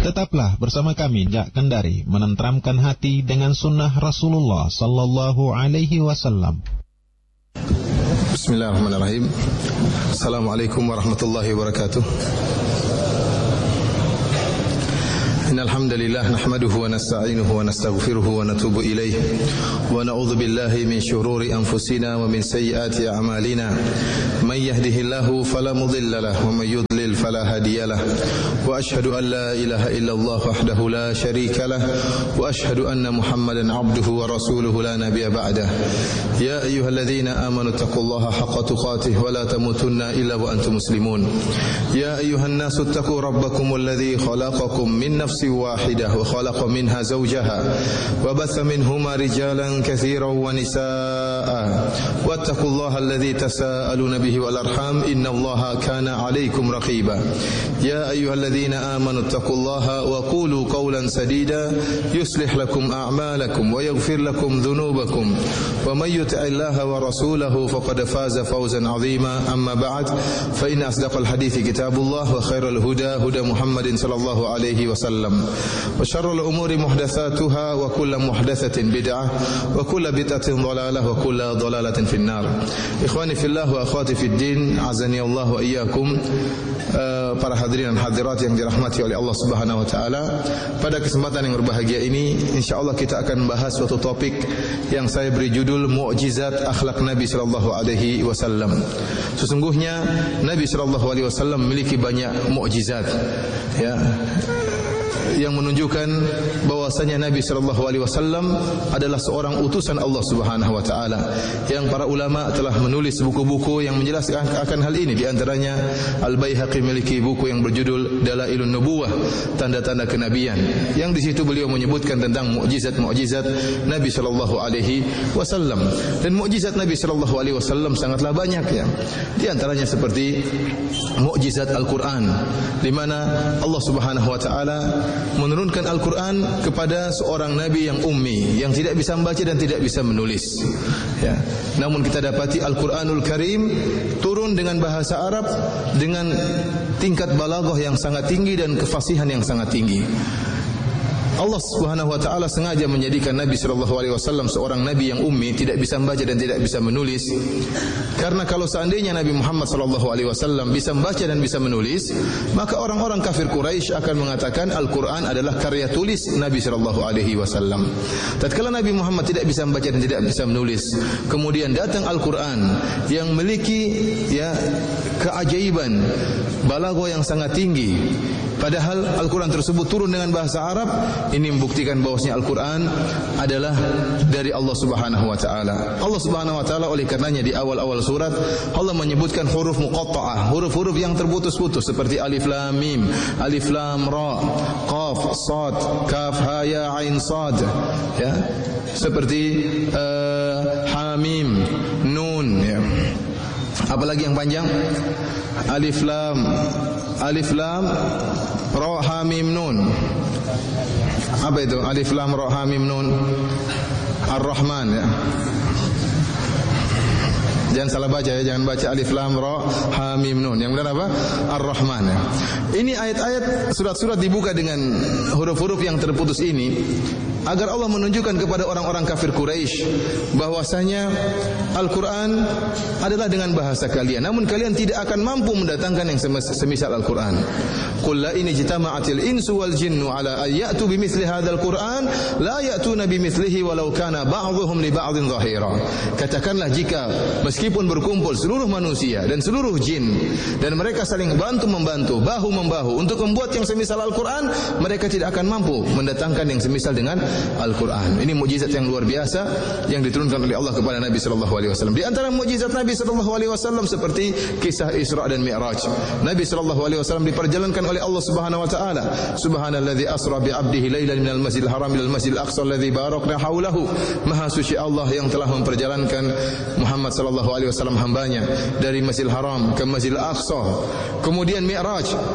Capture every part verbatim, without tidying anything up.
Tetaplah bersama kami Jak Kendari menenteramkan hati dengan sunnah Rasulullah sallallahu alaihi wasallam. Bismillahirrahmanirrahim. Assalamualaikum warahmatullahi wabarakatuh. Innal hamdalillah nahmaduhu wa nasta'inuhu wa nastaghfiruhu wa natubu ilayh wa na'udzu billahi min shururi anfusina wa min sayyiati a'malina. May yahdihillahu fala mudilla lahu wa may yudlil fala hadiya lahu. Wa ashhadu an la ilaha illallah wahdahu la syarika lahu wa ashhadu anna Muhammadan 'abduhu wa rasuluhu la nabiyya ba'dahu. Ya ayyuhalladzina amanu taqullaha haqqa tuqatih wa la tamutunna illa wa antum muslimun. Ya ayyuhan nasu taqu rabbakumul ladzi khalaqakum min nafsin واحدة وخلق منها زوجها وبث منهما رجالا كثيرا ونساء واتقوا الله الذي تساءلون به والأرحام إن الله كان عليكم رقيبا يا أيها الذين آمنوا اتقوا الله وقولوا قولا سديدا يصلح لكم أعمالكم ويغفر لكم ذنوبكم ومن يطع الله ورسوله فقد فاز فوزا عظيما أما بعد فإن أصدق الحديث كتاب الله وخير الهدى هدى محمد صلى الله عليه وسلم وشر الأمور محدثاتها وكل محدثة بدعة وكل بدعة ضلالة وكل ضلالة في النار. إخواني في الله وأخواتي في الدين عزني الله وإياكم. Para hadirin dan hadirat yang dirahmati oleh Allah Subhanahu wa taala, pada kesempatan yang berbahagia ini insyaallah kita akan membahas suatu topik yang saya beri judul Mukjizat Akhlak Nabi sallallahu alaihi wasallam. Sesungguhnya Nabi sallallahu alaihi wasallam memiliki banyak mukjizat, ya, yang menunjukkan bahwasanya Nabi sallallahu alaihi wasallam adalah seorang utusan Allah Subhanahu wa taala, yang para ulama telah menulis buku-buku yang menjelaskan akan hal ini. Di antaranya Al-Baihaqi memiliki buku yang berjudul Dalailun Nubuwah, tanda-tanda kenabian, yang di situ beliau menyebutkan tentang mukjizat-mukjizat Nabi sallallahu alaihi wasallam. Dan mukjizat Nabi sallallahu alaihi wasallam sangatlah banyak, ya. Di antaranya seperti mukjizat Al-Qur'an, di mana Allah Subhanahu wa taala menurunkan Al-Quran kepada seorang Nabi yang ummi, yang tidak bisa membaca dan tidak bisa menulis, ya. Namun kita dapati Al-Quranul Karim turun dengan bahasa Arab dengan tingkat balaghah yang sangat tinggi dan kefasihan yang sangat tinggi. Allah Subhanahu wa taala sengaja menjadikan Nabi sallallahu alaihi wasallam seorang nabi yang ummi, tidak bisa membaca dan tidak bisa menulis. Karena kalau seandainya Nabi Muhammad sallallahu alaihi wasallam bisa membaca dan bisa menulis, maka orang-orang kafir Quraisy akan mengatakan Al-Qur'an adalah karya tulis Nabi sallallahu alaihi wasallam. Tatkala Nabi Muhammad tidak bisa membaca dan tidak bisa menulis, kemudian datang Al-Qur'an yang memiliki, ya, keajaiban, balaghah yang sangat tinggi, padahal Al-Quran tersebut turun dengan bahasa Arab. Ini membuktikan bahwasanya Al-Quran adalah dari Allah Subhanahu wa taala. Allah Subhanahu wa taala oleh karenanya di awal-awal surat Allah menyebutkan huruf muqatta'ah, huruf-huruf yang terputus-putus seperti alif lam mim, alif lam ra, qaf, sad, kaf, ha ya ain sad, ya. Seperti uh, hamim, nun, ya. Apalagi yang panjang? Alif lam, alif lam ra ha mim nun. Apa itu? Alif lam ra ha mim nun. Ar-Rahman, ya. Jangan salah baca, ya, jangan baca alif lam ra ha mim nun. Yang benar apa? Ar-Rahman, ya. Ini ayat-ayat, surat-surat dibuka dengan huruf-huruf yang terputus ini agar Allah menunjukkan kepada orang-orang kafir Quraisy bahwasanya Al-Quran adalah dengan bahasa kalian, namun kalian tidak akan mampu mendatangkan yang semisal Al-Quran. Qul la in ijtama'atil insu wal jinnu ala an ya'tu bimithli hadzal Qur'an la ya'tuna bimithlihi walau kana ba'dhuhum li ba'dhin dhahira. Katakanlah, jika meskipun berkumpul seluruh manusia dan seluruh jin dan mereka saling bantu-membantu, bahu-membahu untuk membuat yang semisal Al-Quran, mereka tidak akan mampu mendatangkan yang semisal dengan Al-Quran. Ini mukjizat yang luar biasa yang diturunkan oleh Allah kepada Nabi sallallahu alaihi wasallam. Di antara mukjizat Nabi sallallahu alaihi wasallam seperti kisah Isra dan Mi'raj. Nabi sallallahu alaihi wasallam diperjalankan oleh Allah Subhanahu wa taala. Subhanalladzi asra bi 'abdihi lailan minal masjidil haram ilal masjidil aqsa alladzi barakna haulahu. Maha suci Allah yang telah memperjalankan Muhammad sallallahu alaihi wasallam hambanya dari Masjidil Haram ke Masjidil Aqsa. Kemudian Mi'raj,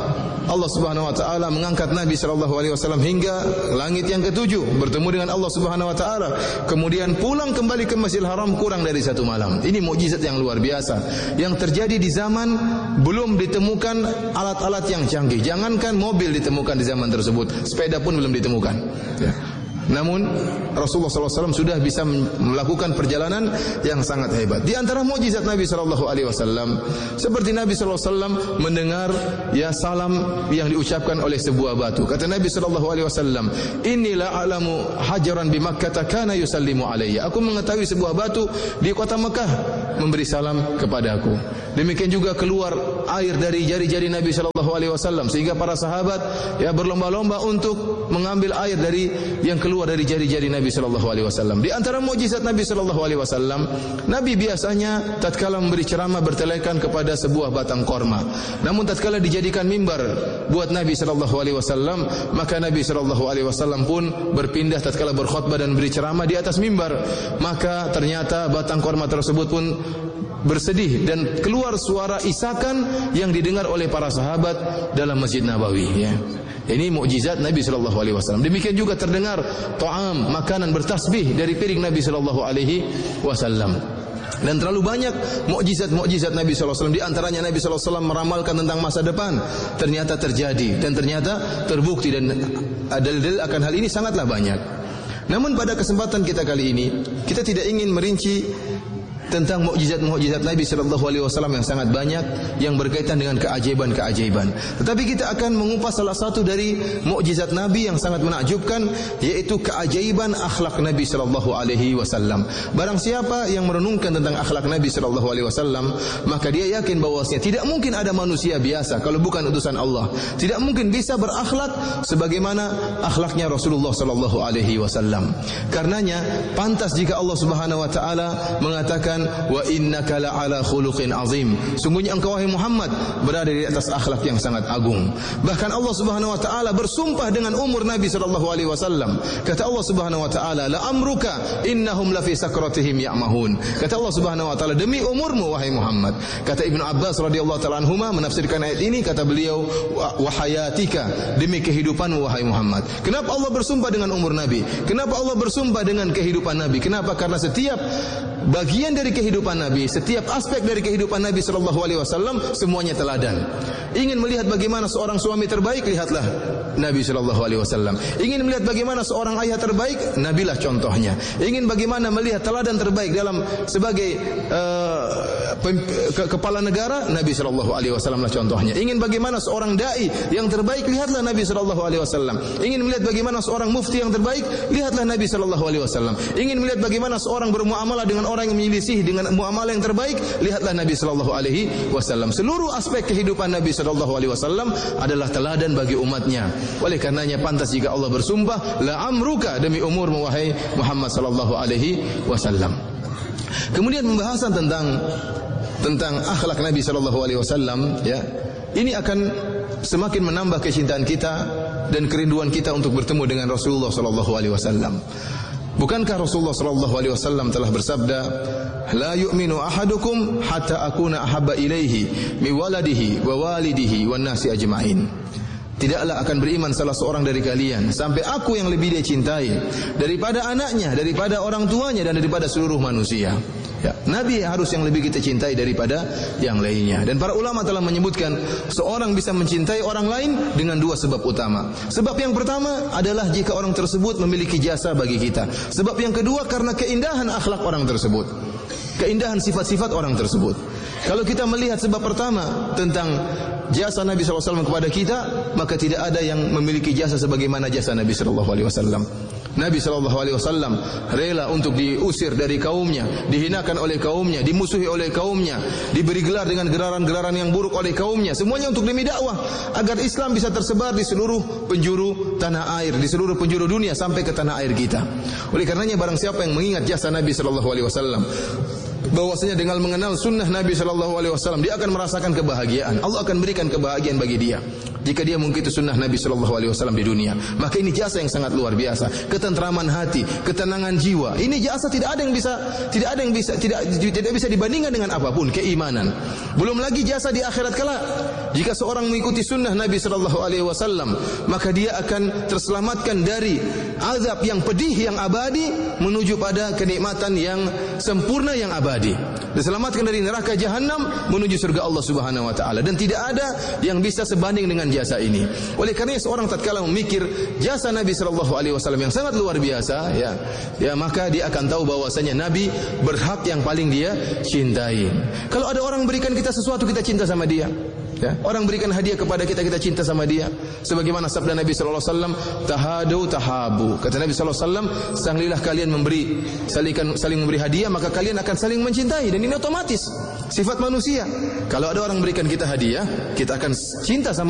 Allah Subhanahu wa taala mengangkat Nabi sallallahu alaihi wasallam hingga langit yang ketujuh, bertemu dengan Allah Subhanahu wa taala, kemudian pulang kembali ke Masjidil Haram kurang dari satu malam. Ini mukjizat yang luar biasa yang terjadi di zaman belum ditemukan alat-alat yang canggih. Jangankan mobil ditemukan di zaman tersebut, sepeda pun belum ditemukan. Ya. Namun Rasulullah sallallahu alaihi wasallam sudah bisa melakukan perjalanan yang sangat hebat. Di antara mukjizat Nabi sallallahu alaihi wasallam, seperti Nabi sallallahu alaihi wasallam mendengar ya salam yang diucapkan oleh sebuah batu. Kata Nabi sallallahu alaihi wasallam, "Inni la a'lamu hajaran bi Makkah kana yusallimu alayya." Aku mengetahui sebuah batu di kota Mekah memberi salam kepada aku. Demikian juga keluar air dari jari-jari Nabi sallallahu alaihi wasallam sehingga para sahabat ya berlomba-lomba untuk mengambil air dari yang keluar dari jari-jari Nabi sallallahu alaihi wasallam. Di antara mukjizat Nabi sallallahu alaihi wasallam, Nabi biasanya tatkala memberi ceramah bertelekan kepada sebuah batang korma. Namun tatkala dijadikan mimbar buat Nabi sallallahu alaihi wasallam, maka Nabi sallallahu alaihi wasallam pun berpindah tatkala berkhutbah dan beri ceramah di atas mimbar. Maka ternyata batang korma tersebut pun bersedih dan keluar suara isakan yang didengar oleh para sahabat dalam Masjid Nabawi ya. Ini mukjizat Nabi sallallahu alaihi wasallam. Demikian juga terdengar ta'am, makanan bertasbih dari piring Nabi sallallahu alaihi wasallam. Dan terlalu banyak mukjizat-mukjizat Nabi sallallahu alaihi wasallam. Di antaranya Nabi sallallahu alaihi wasallam meramalkan tentang masa depan, ternyata terjadi dan ternyata terbukti, dan dalil-dalil akan hal ini sangatlah banyak. Namun pada kesempatan kita kali ini, kita tidak ingin merinci tentang mukjizat-mukjizat Nabi sallallahu alaihi wasallam yang sangat banyak yang berkaitan dengan keajaiban-keajaiban. Tetapi kita akan mengupas salah satu dari mukjizat Nabi yang sangat menakjubkan, yaitu keajaiban akhlak Nabi sallallahu alaihi wasallam. Barang siapa yang merenungkan tentang akhlak Nabi sallallahu alaihi wasallam, maka dia yakin bahwasanya tidak mungkin ada manusia biasa kalau bukan utusan Allah. Tidak mungkin bisa berakhlak sebagaimana akhlaknya Rasulullah sallallahu alaihi wasallam. Karenanya pantas jika Allah Subhanahu wa taala mengatakan, wa innaka la'ala khuluqin azim. Sungguhnya engkau wahai Muhammad berada di atas akhlak yang sangat agung. Bahkan Allah Subhanahu wa taala bersumpah dengan umur Nabi sallallahu alaihi wasallam. Kata Allah Subhanahu wa taala, la amruka innahum la fi sakratihim ya'mahun. Kata Allah Subhanahu wa taala, demi umurmu wahai Muhammad. Kata Ibnu Abbas radhiyallahu taala anhuma menafsirkan ayat ini, kata beliau, wa hayatika, demi kehidupanmu wahai Muhammad. Kenapa Allah bersumpah dengan umur Nabi? Kenapa Allah bersumpah dengan kehidupan Nabi? Kenapa? Karena setiap bagian dari kehidupan Nabi, setiap aspek dari kehidupan Nabi sallallahu alaihi wasallam semuanya teladan. Ingin melihat bagaimana seorang suami terbaik, lihatlah Nabi sallallahu alaihi wasallam. Ingin melihat bagaimana seorang ayah terbaik, Nabilah contohnya. Ingin bagaimana melihat teladan terbaik dalam sebagai uh, ke kepala negara, Nabi sallallahu alaihi wasallam lah contohnya. Ingin bagaimana seorang dai yang terbaik, lihatlah Nabi sallallahu alaihi wasallam. Ingin melihat bagaimana seorang mufti yang terbaik, lihatlah Nabi sallallahu alaihi wasallam. Ingin melihat bagaimana seorang bermuamalah dengan orang yang menyelisih dengan muamalah yang terbaik, lihatlah Nabi sallallahu alaihi wasallam. Seluruh aspek kehidupan Nabi sallallahu alaihi wasallam adalah teladan bagi umatnya. Oleh karenanya pantas jika Allah bersumpah, la amruka, demi umurmu wahai Muhammad sallallahu alaihi wasallam. Kemudian pembahasan tentang tentang akhlak Nabi sallallahu alaihi wasallam ya. Ini akan semakin menambah kecintaan kita dan kerinduan kita untuk bertemu dengan Rasulullah sallallahu alaihi wasallam. Bukankah Rasulullah sallallahu alaihi wasallam telah bersabda, la yu'minu ahadukum hatta akuna ahabba ilaihi mi waladihi wa walidihi wan nasi ajma'in. Tidaklah akan beriman salah seorang dari kalian sampai aku yang lebih dia cintai daripada anaknya, daripada orang tuanya, dan daripada seluruh manusia. Ya, Nabi harus yang lebih kita cintai daripada yang lainnya. Dan para ulama telah menyebutkan seorang bisa mencintai orang lain dengan dua sebab utama. Sebab yang pertama adalah jika orang tersebut memiliki jasa bagi kita. Sebab yang kedua karena keindahan akhlak orang tersebut, keindahan sifat-sifat orang tersebut. Kalau kita melihat sebab pertama tentang jasa Nabi sallallahu alaihi wasallam kepada kita, maka tidak ada yang memiliki jasa sebagaimana jasa Nabi sallallahu alaihi wasallam. Nabi sallallahu alaihi wasallam rela untuk diusir dari kaumnya, dihinakan oleh kaumnya, dimusuhi oleh kaumnya, diberi gelar dengan gelaran-gelaran yang buruk oleh kaumnya, semuanya untuk demi dakwah agar Islam bisa tersebar di seluruh penjuru tanah air, di seluruh penjuru dunia sampai ke tanah air kita. Oleh karenanya barang siapa yang mengingat jasa Nabi sallallahu alaihi wasallam, bahwasanya dengan mengenal sunnah Nabi sallallahu alaihi wasallam dia akan merasakan kebahagiaan. Allah akan berikan kebahagiaan bagi dia jika dia mengikuti sunnah Nabi sallallahu alaihi wasallam di dunia. Maka ini jasa yang sangat luar biasa, ketentraman hati, ketenangan jiwa. Ini jasa tidak ada yang bisa tidak ada yang bisa tidak tidak bisa dibandingkan dengan apapun, keimanan. Belum lagi jasa di akhirat kelak. Jika seorang mengikuti sunnah Nabi sallallahu alaihi wasallam, maka dia akan terselamatkan dari azab yang pedih yang abadi menuju pada kenikmatan yang sempurna yang abadi. Diselamatkan dari neraka jahanam menuju surga Allah Subhanahu wa taala, dan tidak ada yang bisa sebanding dengan jasa ini. Oleh karena seorang tatkala memikir jasa Nabi sallallahu alaihi wasallam yang sangat luar biasa, ya, ya maka dia akan tahu bahwasanya Nabi berhak yang paling dia cintai. Kalau ada orang berikan kita sesuatu, kita cinta sama dia. Ya, orang berikan hadiah kepada kita, kita cinta sama dia. Sebagaimana sabda Nabi sallallahu alaihi wasallam, tahadu tahabu. Kata Nabi sallallahu alaihi wasallam, sanglilah kalian memberi, saling saling memberi hadiah, maka kalian akan saling mencintai, dan ini otomatis sifat manusia. Kalau ada orang berikan kita hadiah, kita akan cinta sama